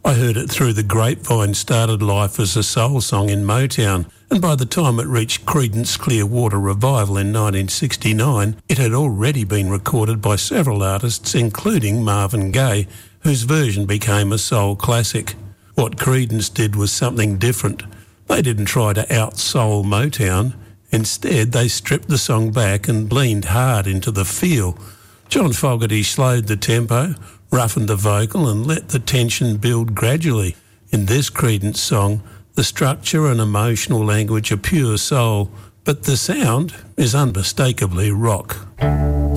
I heard it through the grapevine started life as a soul song in Motown, and by the time it reached Creedence Clearwater Revival in 1969, it had already been recorded by several artists, including Marvin Gaye, whose version became a soul classic. What Creedence did was something different. They didn't try to out-soul Motown. Instead, they stripped the song back and leaned hard into the feel. John Fogerty slowed the tempo, roughened the vocal and let the tension build gradually. In this Creedence song, the structure and emotional language are pure soul, but the sound is unmistakably rock.